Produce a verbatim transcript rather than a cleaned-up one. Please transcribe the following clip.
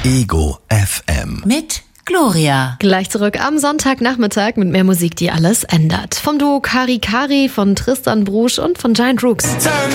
Ego F M. Mit Gloria. Gleich zurück am Sonntagnachmittag mit mehr Musik, die alles ändert. Vom Duo Kari Kari, von Tristan Brusch und von Giant Rooks.